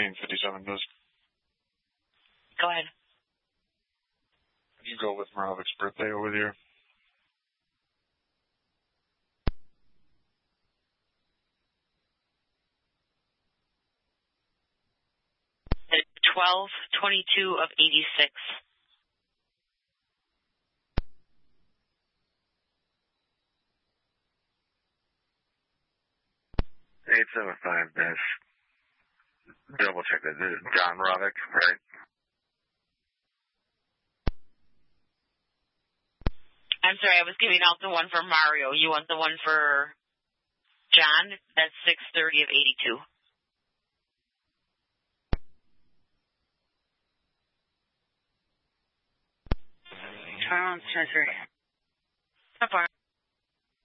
1657 does. Go ahead. Can you go with Moravic's birthday over there? At 12/22 of 86. Dash. Double check that. This is John Moravic, right? I'm sorry, I was giving out the one for Mario. You want the one for John? That's 6:30 of 82. Transfer. So far.